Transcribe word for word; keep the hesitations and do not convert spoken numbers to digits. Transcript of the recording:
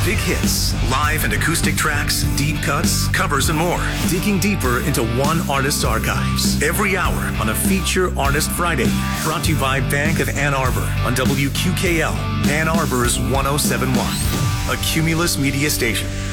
Big hits, live and acoustic tracks, deep cuts, covers, and more. Digging deeper into one artist's archives. Every hour on a Feature Artist Friday. Brought to you by Bank of Ann Arbor on W Q K L, Ann Arbor's one oh seven point one. A Cumulus Media Station.